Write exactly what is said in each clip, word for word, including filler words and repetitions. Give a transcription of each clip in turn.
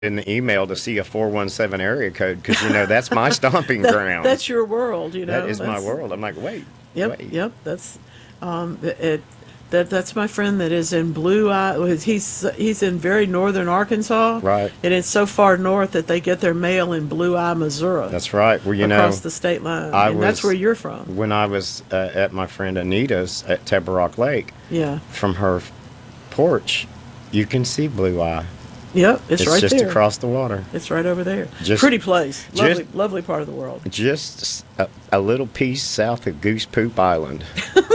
in the email to see a four one seven area code because, you know, that's my stomping That, ground. that's your world, you That know. is my That's, world. I'm like, wait, yep, wait. yep. That's um, it, it. That that's my friend that is in Blue Eye. He's he's in very northern Arkansas, Right. and it's so far north that they get their mail in Blue Eye, Missouri, That's right. Well, you across know, the state line, I and that's was where you're from. when I was uh, at my friend Anita's at Tebarock Lake. Yeah. From her porch, you can see Blue Eye. Yep, it's, It's right just there. across the water. It's right over there. Just- Pretty place. Lovely, just- lovely part of the world. Just a, a little piece south of Goose Poop Island.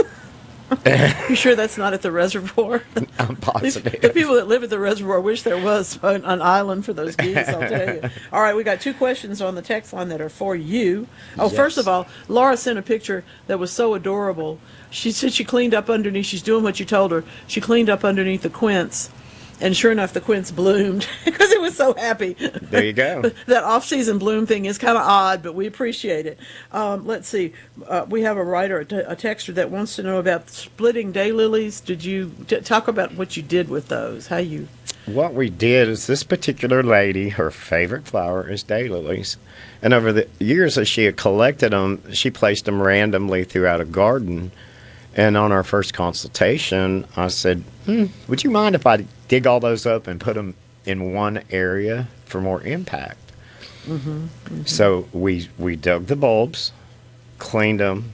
You sure that's not at the reservoir? I'm The positive. people that live at the reservoir wish there was an, an island for those geese, I'll tell you. All right, we got two questions on the text line that are for you. Oh, first Yes. of all, Laura sent a picture that was so adorable. She said she cleaned up underneath, she's doing what you told her. She cleaned up underneath the quince, and sure enough, the quince bloomed because it was so happy. There you go. That off-season bloom thing is kind of odd, but we appreciate it. Um, let's see. Uh, we have a writer, a, t- a texter that wants to know about splitting daylilies. Did you t- talk about what you did with those? How you? What we did is this particular lady, her favorite flower is daylilies. And over the years as she had collected them, she placed them randomly throughout a garden. And on our first consultation, I said, hmm, would you mind if I dig all those up and put them in one area for more impact? Mm-hmm, mm-hmm. So we, we dug the bulbs, cleaned them,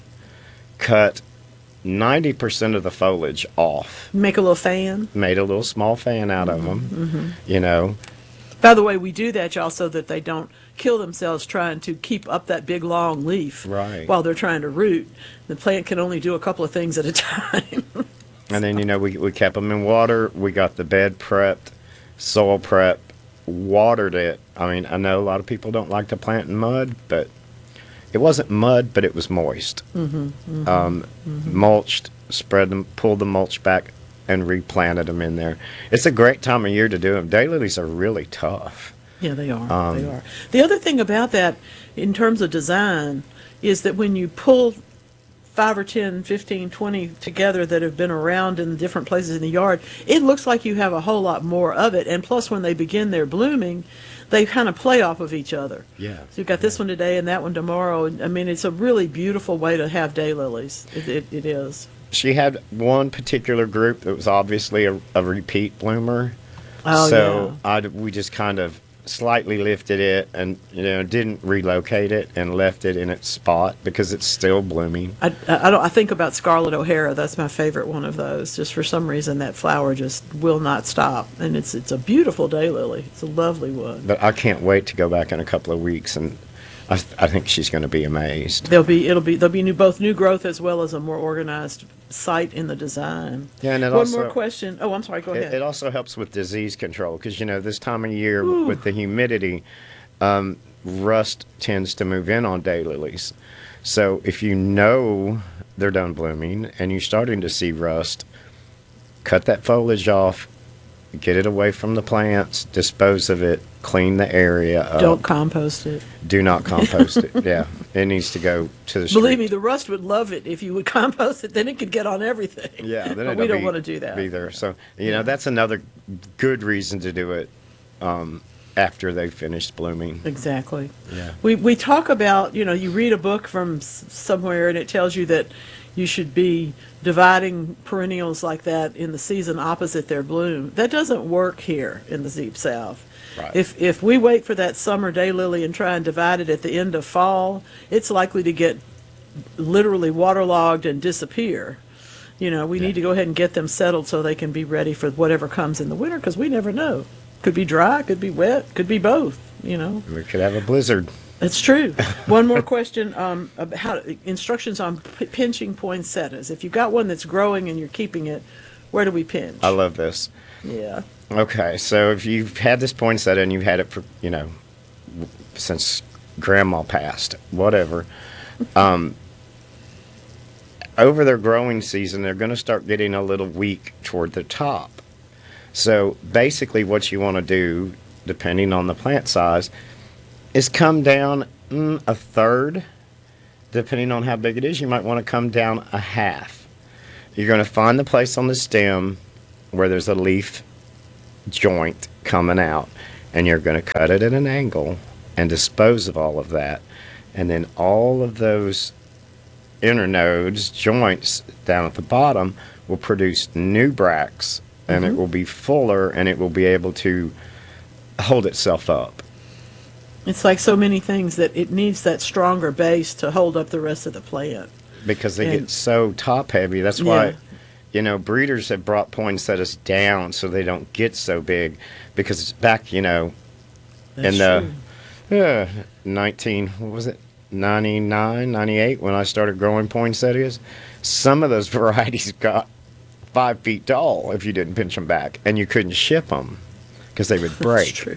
cut ninety percent of the foliage off, Make a little fan. made a little small fan out of them, Mm-hmm. you know. By the way, we do that, y'all, so that they don't kill themselves trying to keep up that big long leaf Right. while they're trying to root. The plant can only do a couple of things at a time. And then, you know, we, we kept them in water. We got the bed prepped, soil prepped, watered it. I mean, I know a lot of people don't like to plant in mud, but it wasn't mud, but it was moist. Mm-hmm, mm-hmm, Um, mm-hmm. Mulched, spread them, pulled the mulch back, and replanted them in there. It's a great time of year to do them. Daylilies are really tough. Yeah, they are. Um, they are. The other thing about that, in terms of design, is that when you pull five or ten, fifteen, twenty together that have been around in different places in the yard, it looks like you have a whole lot more of it. And plus, when they begin their blooming, they kind of play off of each other. Yeah. So you've got this one today and that one tomorrow. I mean, it's a really beautiful way to have daylilies. It, it, it is. She had one particular group that was obviously a, a repeat bloomer. Oh, so yeah. I, we just kind of slightly lifted it and, you know, didn't relocate it and left it in its spot because it's still blooming. I, I don't. I think about Scarlet O'Hara. That's my favorite one of those. Just for some reason, that flower just will not stop, and it's it's a beautiful daylily. It's a lovely one. But I can't wait to go back in a couple of weeks, and I, I think she's going to be amazed. There'll be it'll be there'll be new both new growth as well as a more organized site in the design. Yeah, and it One also, more question. Oh, I'm sorry. Go ahead. It, it also helps with disease control because, you know, this time of year with the humidity, um, rust tends to move in on daylilies. So if you know they're done blooming and you're starting to see rust, cut that foliage off, get it away from the plants, dispose of it, clean the area up. Don't compost it. Do not compost it. Yeah, it needs to go to the street. Believe me, the rust would love it if you would compost it. Then it could get on everything. Yeah, then but it'll we don't be- want to do that. be there. So, you know, that's another good reason to do it um, after they've finished blooming. Exactly. Yeah. We we talk about, you know, you read a book from s- somewhere and it tells you that you should be dividing perennials like that in the season opposite their bloom. That doesn't work here in the Deep South. Right. If if we wait for that summer daylily and try and divide it at the end of fall, it's likely to get literally waterlogged and disappear. You know, we Yeah. need to go ahead and get them settled so they can be ready for whatever comes in the winter because we never know. Could be dry, could be wet, could be both, you know. We could have a blizzard. It's true. One more question. Um, about how instructions on p- pinching poinsettias. If you've got one that's growing and you're keeping it, where do we pinch? I love this. Yeah. Okay, so if you've had this poinsettia and you've had it for, you know, w- since grandma passed, whatever, um, over their growing season, they're going to start getting a little weak toward the top. So basically what you want to do, depending on the plant size, is come down mm, a third. Depending on how big it is, you might want to come down a half. You're going to find the place on the stem where there's a leaf joint coming out, and you're going to cut it at an angle and dispose of all of that. And then all of those internodes, joints down at the bottom will produce new bracts, and Mm-hmm. it will be fuller, and it will be able to hold itself up. It's like so many things that it needs that stronger base to hold up the rest of the plant. Because they And- get so top heavy. That's why, Yeah. you know, breeders have brought poinsettias down so they don't get so big. Because back, you know, That's in the true. uh, nineteen, what was it, ninety-nine, ninety-eight, when I started growing poinsettias, some of those varieties got five feet tall if you didn't pinch them back, and you couldn't ship them because they would That's break. true.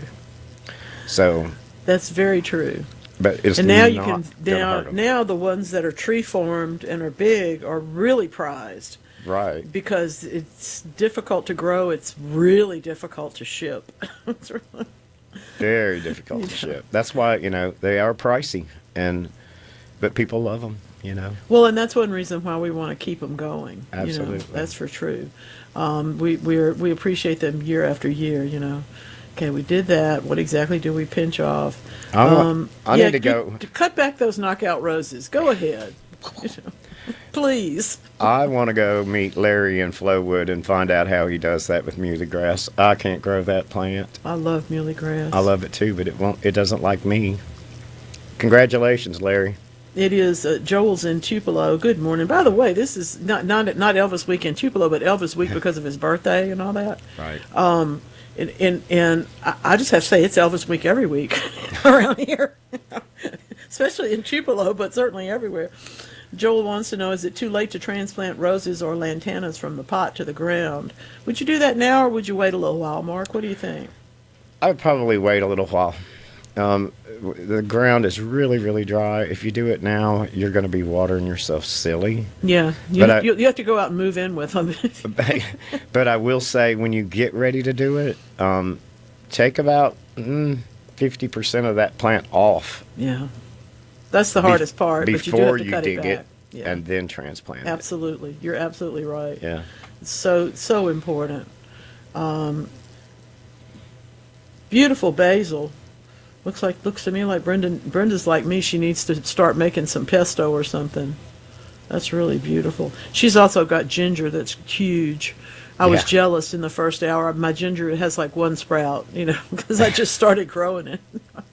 So, That's very true. but it's And now you not can gonna now hurt 'em. now the ones that are tree formed and are big are really prized Right. because it's difficult to grow. It's really difficult to ship. It's really- Very difficult to ship. That's why, you know, they are pricey, and but people love them, you know. Well, and that's one reason why we want to keep them going. You know, Absolutely. that's for true. Um, we we we appreciate them year after year. You know, okay, we did that. What exactly do we pinch off? Um, I, I yeah, need to you- go. to cut back those knockout roses. Go ahead, You know, please. I want to go meet Larry in Flowood and find out how he does that with muley grass. I can't grow that plant. I love muley grass. I love it too, but it won't. It doesn't like me. Congratulations, Larry. It is uh, Joel's in Tupelo. Good morning. By the way, this is not not not Elvis week in Tupelo, but Elvis week because of his birthday and all that. Right. And and, and I, I just have to say it's Elvis week every week around here, especially in Tupelo, but certainly everywhere. Joel wants to know: is it too late to transplant roses or lantanas from the pot to the ground? Would you do that now, or would you wait a little while, Mark? What do you think? I would probably wait a little while. Um, w- the ground is really, really dry. If you do it now, you're going to be watering yourself silly. Yeah, you, But I- you, you have to go out and move in with them. But I will say, when you get ready to do it, um, take about mm, fifty percent of that plant off Yeah, that's the hardest part. But you do before have to you cut dig it, it, back. Yeah. and then transplant Absolutely, you're absolutely right. it. Yeah. It's so so important. Um, beautiful basil. Looks like looks to me like Brendan Brenda's like me. She needs to start making some pesto or something. That's really beautiful. She's also got ginger that's huge. I was Yeah. jealous in the first hour. My ginger has like one sprout, you know, because I just started growing it.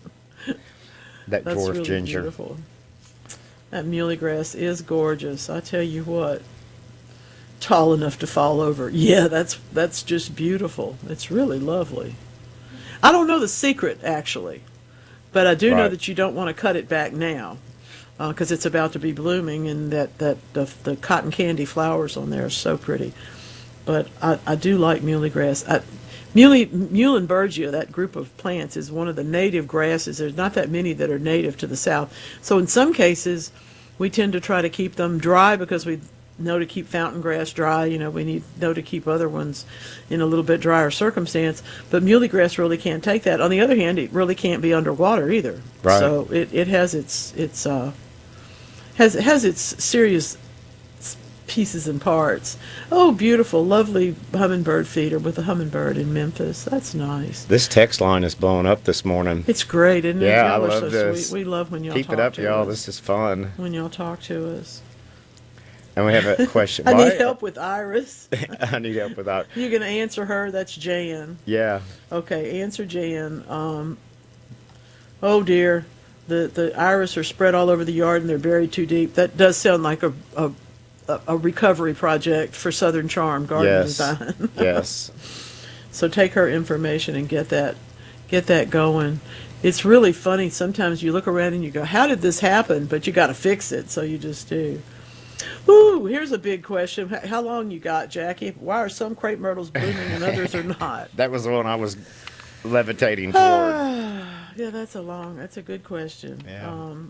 That That's dwarf really ginger. beautiful. That muley grass is gorgeous. I tell you what. Tall enough to fall over. Yeah, that's that's just beautiful. It's really lovely. I don't know the secret actually, but I do know Right. that you don't want to cut it back now because it's about to be blooming, and that that the, the cotton candy flowers on there are so pretty. But I, I do like muley grass. I, muley Muhlenbergia, that group of plants, is one of the native grasses. There's not that many that are native to the South. So in some cases, we tend to try to keep them dry because we know to keep fountain grass dry. You know, we need know to keep other ones in a little bit drier circumstance. But muley grass really can't take that. On the other hand, it really can't be underwater either. Right. So it, it has its its uh, has has its serious pieces and parts. Oh, beautiful, lovely hummingbird feeder with a hummingbird in Memphis. That's nice. This text line is blowing up this morning. It's great, isn't it? Yeah, I Y'all are love so this. sweet. We love when y'all Keep talk it up, to y'all. us. This is fun. When y'all talk to us. And we have a question. I Why- need help with Iris. I need help with that. You're going to answer her? That's Jan. Yeah. Okay, answer Jan. Um, oh, dear. The, the iris are spread all over the yard and they're buried too deep. That does sound like a, a, a a recovery project for Southern Charm Garden Yes. Design. Yes. So take her information and get that get that going. It's really funny. Sometimes you look around and you go, how did this happen? But you got to fix it, so you just do. Ooh, here's a big question. H- How long you got, Jackie? Why are some crepe myrtles blooming and others are not? That was the one I was levitating toward. Yeah, that's a long, that's a good question. Yeah. Um,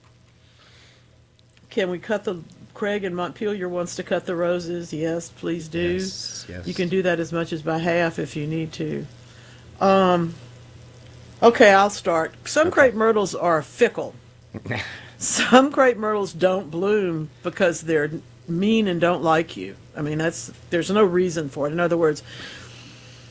can we cut the, Craig in Montpelier wants to cut the roses. Yes, please do. Yes, yes. You can do that as much as by half if you need to. Um, okay, I'll start. Some Okay. crepe myrtles are fickle. Some crepe myrtles don't bloom because they're mean and don't like you. I mean, that's there's no reason for it. In other words,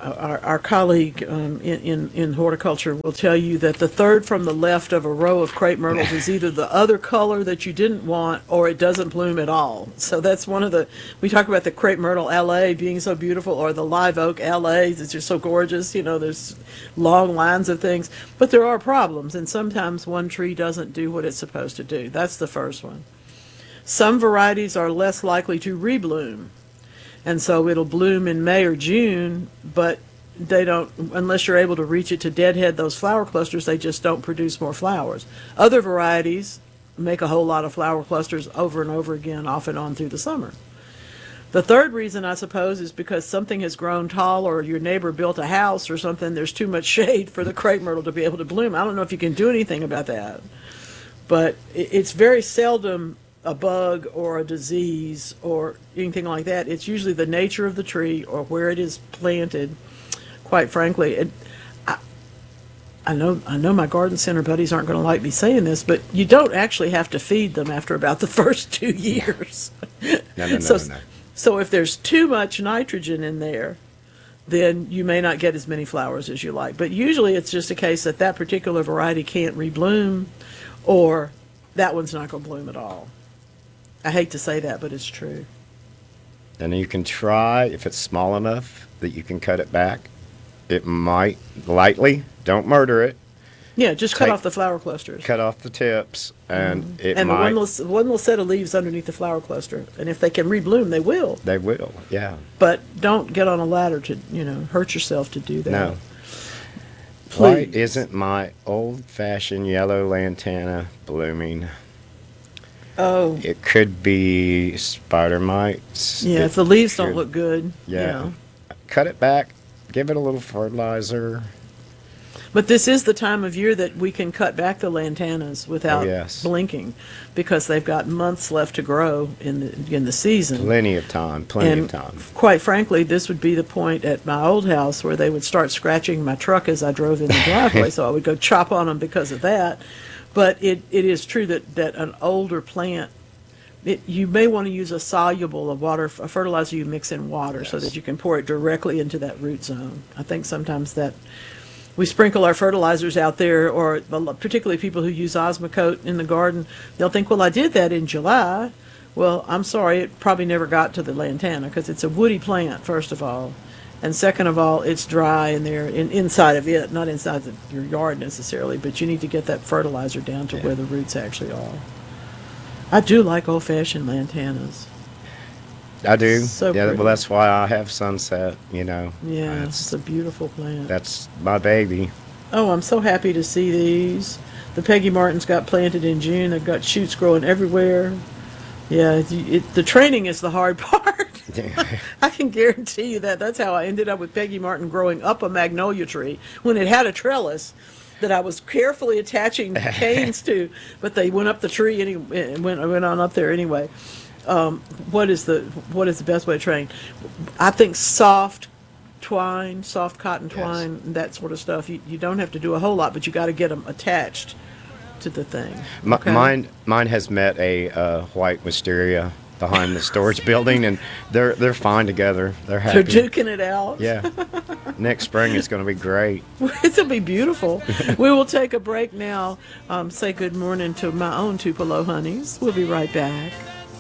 our, our colleague um, in, in, in horticulture will tell you that the third from the left of a row of crepe myrtles is either the other color that you didn't want or it doesn't bloom at all. So that's one of the, we talk about the crepe myrtle L A being so beautiful, or the live oak L A, it's just so gorgeous. You know, there's long lines of things, but there are problems, and sometimes one tree doesn't do what it's supposed to do. That's the first one. Some varieties are less likely to rebloom. And so it'll bloom in May or June, but they don't, unless you're able to reach it to deadhead those flower clusters, they just don't produce more flowers. Other varieties make a whole lot of flower clusters over and over again, off and on through the summer. The third reason, I suppose, is because something has grown tall, or your neighbor built a house or something, there's too much shade for the crepe myrtle to be able to bloom. I don't know if you can do anything about that. But it's very seldom a bug or a disease or anything like that. It's usually the nature of the tree or where it is planted. Quite frankly, it, I, I know I know my garden center buddies aren't going to like me saying this, but you don't actually have to feed them after about the first two years. No, no, no, so, no. so if there's too much nitrogen in there, then you may not get as many flowers as you like. But usually it's just a case that that particular variety can't rebloom, or that one's not going to bloom at all. I hate to say that, but it's true. And you can try, if it's small enough that you can cut it back, it might lightly, don't murder it, Yeah, just cut Take- off the flower clusters. cut off the tips, and it and the might, one little, one little set of leaves underneath the flower cluster. And if they can rebloom, they will. they will, yeah. But don't get on a ladder to, you know, hurt yourself to do that. No. Why Please. isn't my old-fashioned yellow lantana blooming? Oh, It could be spider mites. yeah, It if the leaves don't could- look good. Yeah. You know. Cut it back, give it a little fertilizer. But this is the time of year that we can cut back the lantanas without Oh, yes. blinking, because they've got months left to grow in the in the season. Plenty of time, plenty And of time. quite frankly, this would be the point at my old house where they would start scratching my truck as I drove in the driveway, so I would go chop on them because of that. But it, it is true that, that an older plant, it, you may want to use a soluble of water, a fertilizer you mix in water, so Yes. that you can pour it directly into that root zone. I think sometimes that we sprinkle our fertilizers out there, or particularly people who use Osmocote in the garden, they'll think, well, I did that in July. Well, I'm sorry, it probably never got to the lantana, because it's a woody plant, first of all. And second of all, it's dry in there, in, inside of it, not inside the, your yard necessarily, but you need to get that fertilizer down to Yeah. where the roots actually are. I do like old-fashioned lantanas. I do. So yeah, pretty. well, that's why I have Sunset, you know. Yeah, it's That's, a beautiful plant. that's my baby. Oh, I'm so happy to see these. The Peggy Martins got planted in June. They've got shoots growing everywhere. Yeah, it, it, the training is the hard part. I can guarantee you that. That's how I ended up with Peggy Martin growing up a magnolia tree when it had a trellis that I was carefully attaching canes to, but they went up the tree anyway, went went on up there anyway. Um, what is the what is the best way to train? I think soft twine, soft cotton Yes. twine, that sort of stuff. You you don't have to do a whole lot, but you got to get them attached to the thing. M- okay? Mine, mine has met a uh, white wisteria behind the storage building, and they're they're fine together. They're happy. They're duking it out. Yeah. Next spring it's going to be great. It'll be beautiful. We will take a break now. Um, say good morning to my own Tupelo honeys. We'll be right back.